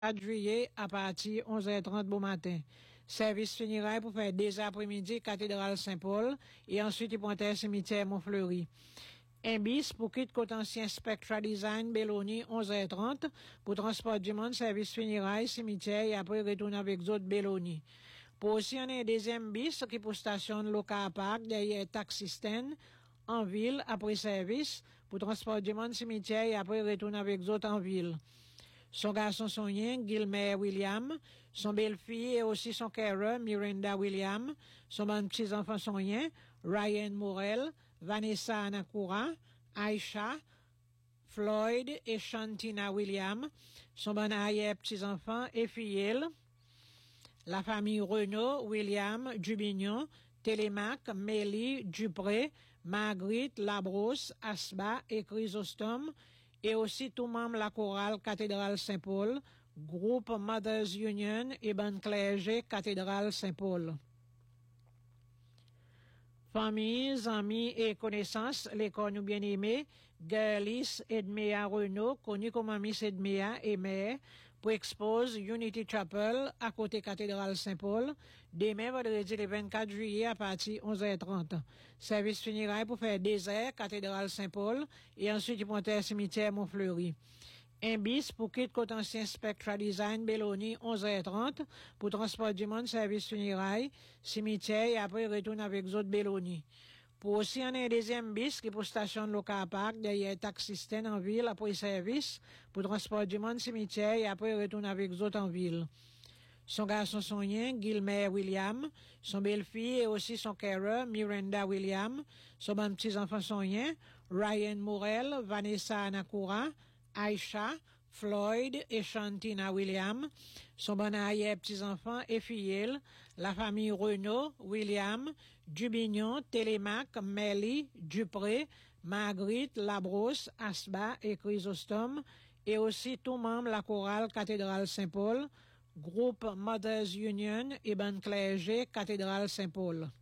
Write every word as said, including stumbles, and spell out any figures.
quatre juillet à partir onze heures trente bon matin. Service funérailles pour faire dès après-midi, cathédrale Saint-Paul, et ensuite, il pointait cimetière Montfleury. Un bis pour quitte côté ancien Spectra Design, Belloni, onze heures trente, pour transport du monde, service funérailles, cimetière, et après retourne avec d'autres Belloni. Pour aussi, on a un deuxième bis qui pour station Loca Park, derrière Taxi Stand, en ville, après service, pour transport du monde, cimetière, et après retourne avec d'autres en ville. Son garçon sonien, Gilmer William, son belle-fille et aussi son carer, Miranda William, son bon petits-enfants sonien, Ryan Morel, Vanessa Anakura, Aisha, Floyd et Shantina William, son bon arrière petits-enfants et filles, la famille Renaud, William, Dubignon, Télémac, Mélie, Dupré, Marguerite, Labrousse, Asba et Chrysostome, et aussi tout membre la chorale cathédrale Saint-Paul, groupe Mothers Union et ban clergé cathédrale Saint-Paul. Familles, amis et connaissances, les connus bien-aimés, Gerlis Edmea Renault, connu comme Miss Edmea et mère, pour expose Unity Chapel à côté cathédrale Saint-Paul, demain vendredi le vingt-quatre juillet à partir onze heures trente. Service funérailles pour faire désert, cathédrale Saint-Paul, et ensuite il pointait cimetière Montfleury. Un bis pour quitte côté ancien Spectra Design, Belloni, onze heures trente, pour transport du monde, service funérailles, cimetière, et après retourne avec d'autres Belloni. Pour aussi, on a un deuxième bis qui pour station Loca Park, derrière Taxi Stand en ville, après service, pour transport du monde, cimetière, et après retourne avec d'autres en ville. Son garçon sonien, Gilmer William, son belle-fille et aussi son carer, Miranda William, son bon petits-enfants sonien, Ryan Morel, Vanessa Anakura, Aisha, Floyd et Shantina William, son bon arrière petits-enfants et filles, la famille Renaud, William, Dubignon, Télémac, Mélie, Dupré, Marguerite, Labrousse, Asba et Chrysostome, et aussi tout membre la chorale cathédrale Saint-Paul, groupe Mothers Union et ban clergé cathédrale Saint-Paul.